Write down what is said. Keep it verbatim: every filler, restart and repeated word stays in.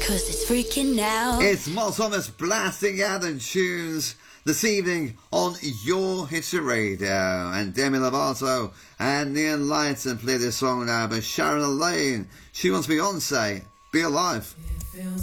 'cause it's freaking out. It's Miles Thomas blasting out the tunes this evening on Your Hits Radio. And Demi Lovato and Neon Lights and play this song now by Sharon Lane. She wants Beyonce, Be Alive.